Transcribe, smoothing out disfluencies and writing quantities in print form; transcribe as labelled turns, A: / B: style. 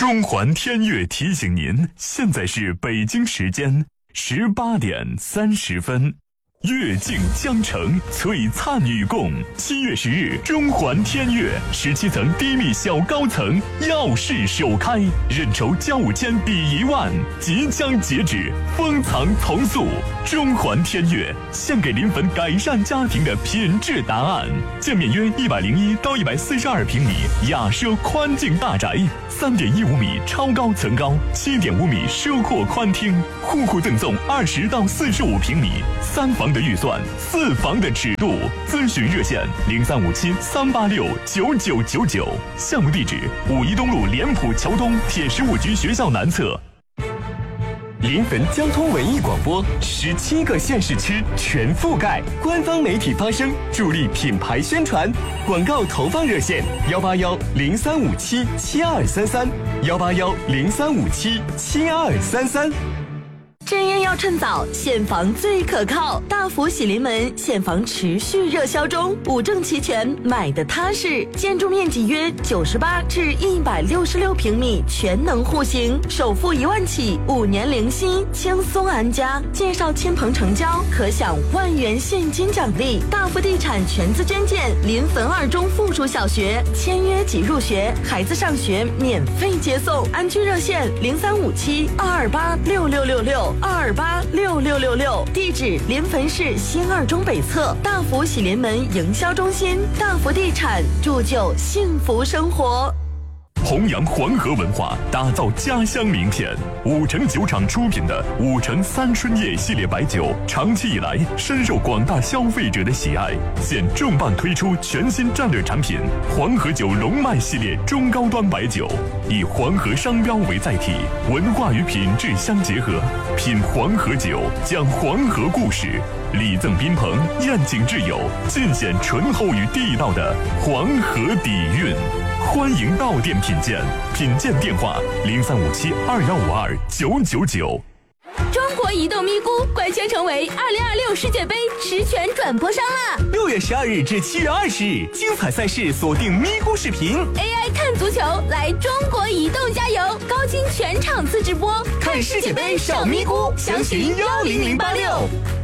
A: 中环天悦提醒您，现在是北京时间18点30分。月静江城，璀璨与共。7月10日，中环天悦17层低密小高层耀世首开，认筹交5千抵1万，即将截止，封藏从速。中环天悦献给临汾改善家庭的品质答案。建面约101到142平米雅奢宽境大宅，3.15米超高层高，7.5米奢阔宽厅，户赠送20到45平米3房的预算，4房的尺度。咨询热线0357-386-9999。项目地址5一东路联普桥东铁15局学校南侧。临汾交通文艺广播17个县市区全覆盖，官方媒体发声，助力品牌宣传。广告投放热线181-0357-7233，181-0357-7233。
B: 真烟要趁早，现房最可靠。大福喜临门现房持续热销中，5证齐全，买的踏实。建筑面积约98至166平米，全能户型，首付1万起，5年零息，轻松安家。介绍亲朋成交，可享1万元现金奖励。大福地产全资捐建临汾2中附属小学，签约即入学，孩子上学免费接送。安居热线0357-228-6666。228-6666，地址临汾市新2中北侧，大福喜临门营销中心，大福地产铸就幸福生活。
A: 弘扬黄河文化，打造家乡名片。5城酒厂出品的5城3春夜系列白酒，长期以来深受广大消费者的喜爱。现重磅推出全新战略产品黄河酒龙脉系列中高端白酒，以黄河商标为载体，文化与品质相结合。品黄河酒，讲黄河故事，礼赠宾朋，宴请挚友，尽显醇厚与地道的黄河底蕴。欢迎到店品鉴，品鉴电话0357-2152-999。
C: 中国移动咪咕官宣成为2026世界杯实权转播商啦
D: ！6月12日至7月20日，精彩赛事锁定咪咕视频
C: ，AI 看足球，来中国移动加油！高清全场次直播，
D: 看世界杯上咪咕，详询10086。